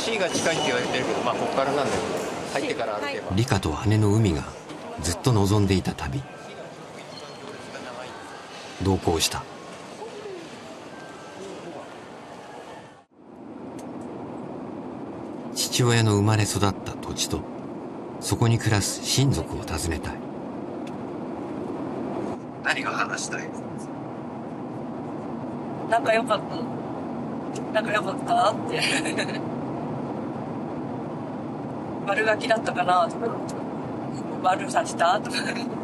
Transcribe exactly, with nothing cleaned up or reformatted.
シー が近いって言われてるけど、まあここからなんだけど、入ってから歩けば。 理香と姉の海がずっと望んでいた旅。同行した。父親の生まれ育った土地とそこに暮らす親族を訪ねたい。何が話したい？ 仲良かった仲良かったって悪ガキだったかなとか悪さしたとか